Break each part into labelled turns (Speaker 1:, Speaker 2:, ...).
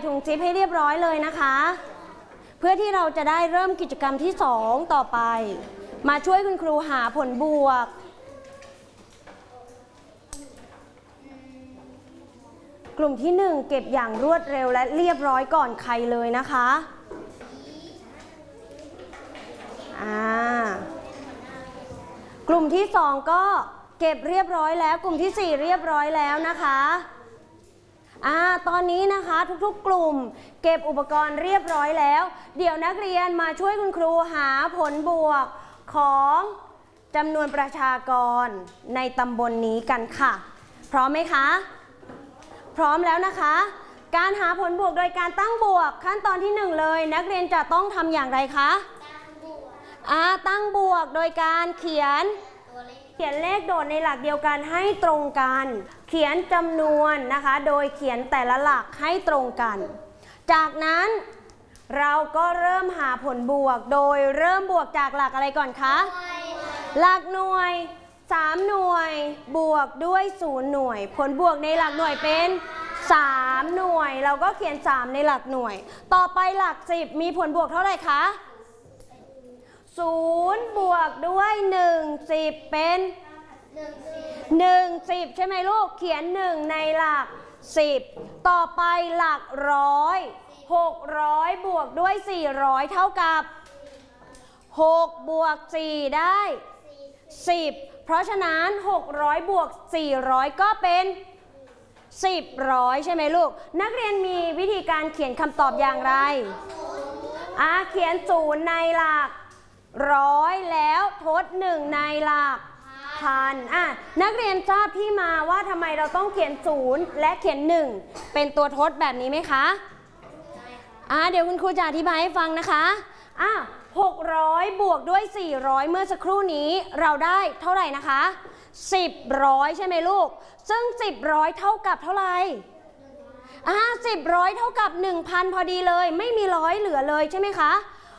Speaker 1: ถุงซิปให้เรียบร้อยเลยนะคะเพื่อที่เราจะได้เริ่มกิจกรรมที่2ต่อไปมาช่วยคุณครูหาผลบวกกลุ่มที่1เก็บอย่างรวดเร็วและเรียบร้อยก่อนใครเลยนะคะกลุ่มที่2ก็เก็บเรียบร้อยแล้วกลุ่มที่4เรียบร้อยแล้วนะคะตอนนี้นะคะทุกๆกลุ่มเก็บอุปกรณ์เรียบร้อยแล้วเดี๋ยวนักเรียนมาช่วยคุณครูหาผลบวกของจำนวนประชากรในตำบลนี้กันค่ะพร้อมไหมคะพร้อมแล้วนะคะการหาผลบวกโดยการตั้งบวกขั้นตอนที่1เลยนักเรียนจะต้องทำอย่างไรคะตั้งบวกโดยการเขียนเลขโดดในหลักเดียวกันให้ตรงกันเขียนจำนวนนะคะโดยเขียนแต่ละหลักให้ตรงกันจากนั้นเราก็เริ่มหาผลบวกโดยเริ่มบวกจากหลักอะไรก่อนคะหลักหน่วย3หน่วยบวกด้วย0หน่วยผลบวกในหลักหน่วยเป็น3หน่วยเราก็เขียน3ในหลักหน่วยต่อไปหลัก10มีผลบวกเท่าไหร่คะ0บวกด้วย1 10เป็น1 10ใช่ไหมลูกเขียน1ในหลัก10ต่อไปหลักร้อย600บวกด้วย400เท่ากับ6บวก4ได้10เพราะฉะนั้น600บวก400ก็เป็น10ใช่ไหมลูกนักเรียนมีวิธีการเขียนคำตอบอย่างไรเขียน0ในหลักร้อยแล้วทด1ในหลักพันนักเรียนทราบที่มาว่าทำไมเราต้องเขียน0และเขียน1เป็นตัวทดแบบนี้ไหมคะเดี๋ยวคุณครูจะอธิบายให้ฟังนะคะ600บวกด้วย400เมื่อสักครู่นี้เราได้เท่าไหร่นะคะ10ใช่ไหมลูกซึ่ง10เท่ากับเท่าไหร่10เท่ากับ 1,000 พอดีเลยไม่มีร้อยเหลือเลยใช่ไหมคะ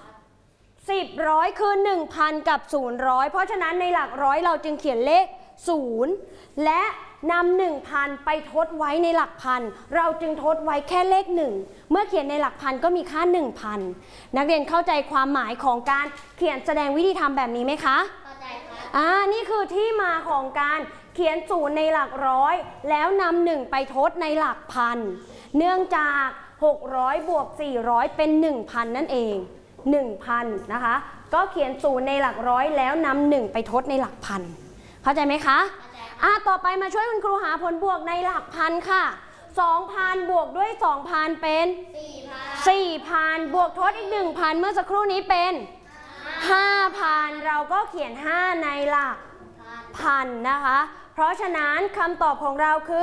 Speaker 1: 10คือ 1,000 กับ000เพราะฉะนั้นในหลักร้อยเราจึงเขียนเลข0และนำ 1,000 ไปทดไว้ในหลักพันเราจึงทดไว้แค่เลข1เมื่อเขียนในหลักพันก็มีค่า 1,000 นักเรียนเข้าใจความหมายของการเขียนแสดงวิธีทำแบบนี้ไหมคะเข้าใจค่ะนี่คือที่มาของการเขียน0ในหลักร้อยแล้วนำ1ไปทดในหลักพันเนื่องจาก600บวก400เป็น 1,000 นั่นเอง1,000 นะคะก็เขียน0ในหลักร้อยแล้วนำ1ไปทดในหลักพันเข้าใจไหมคะต่อไปมาช่วยคุณครูหาผลบวกในหลักพันค่ะ 2,000 บวกด้วย 2,000 เป็น 4,000 บวกทดอีก 1,000 เมื่อสักครู่นี้เป็น 5,000 เราก็เขียน5ในหลักพันนะคะเพราะฉะนั้นคำตอบของเราคือ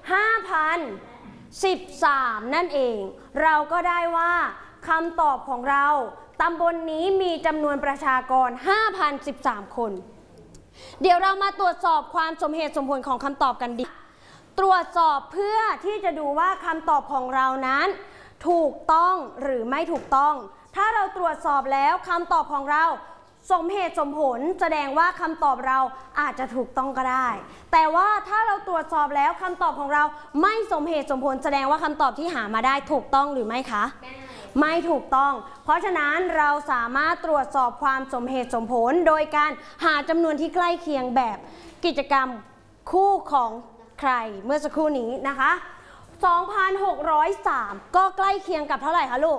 Speaker 1: 5,013 นั่นเองเราก็ได้ว่าคำตอบของเราตำบลนี้มีจำนวนประชากร 5,013 คนเดี๋ยวเรามาตรวจสอบความสมเหตุสมผลของคำตอบกันดีตรวจสอบเพื่อที่จะดูว่าคำตอบของเรานั้นถูกต้องหรือไม่ถูกต้องถ้าเราตรวจสอบแล้วคำตอบของเราสมเหตุสมผลแสดงว่าคำตอบเราอาจจะถูกต้องก็ได้แต่ว่าถ้าเราตรวจสอบแล้วคำตอบของเราไม่สมเหตุสมผลแสดงว่าคำตอบที่หามาได้ถูกต้องหรือไม่คะไม่ถูกต้องเพราะฉะนั้นเราสามารถตรวจสอบความสมเหตุสมผลโดยการหาจำนวนที่ใกล้เคียงแบบกิจกรรมคู่ของใครเมื่อสักครู่นี้นะคะ 2,603 ก็ใกล้เคียงกับเท่าไหร่คะลูก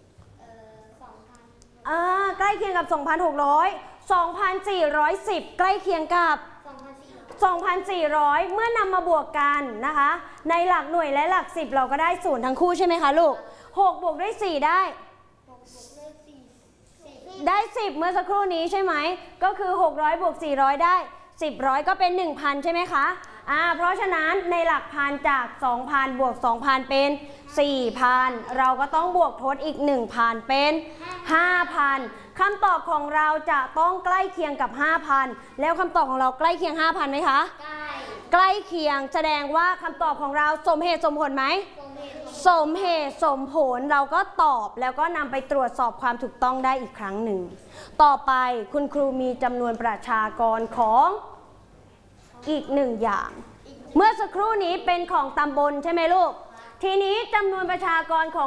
Speaker 1: ใกล้เคียงกับ 2,600 2,410 ใกล้เคียงกับ 2,400 เมื่อนำมาบวกกันนะคะในหลักหน่วยและหลัก10เราก็ได้0ทั้งคู่ใช่ไหมคะลูก6บวกด้วย4ได้10เมื่อสักครู่นี้ใช่ไหมก็คือ600บวก400ได้10ก็เป็น 1,000 ใช่ไหมคะเพราะฉะนั้นในหลักพันจาก 2,000 บวก 2,000 เป็น 4,000 เราก็ต้องบวกทดอีก 1,000 เป็น 5,000 คำตอบของเราจะต้องใกล้เคียงกับ 5,000 แล้วคำตอบของเราใกล้เคียง 5,000 ไหมคะใกล้เคียงแสดงว่าคำตอบของเราสมเหตุสมผลไหมสมเหตุสมผลเราก็ตอบแล้วก็นำไปตรวจสอบความถูกต้องได้อีกครั้งหนึ่งต่อไปคุณครูมีจำนวนประชากรของอีก1อย่างเมื่อสักครู่นี้เป็นของตำบลใช่ไหมลูกทีนี้จำนวนประชากรของ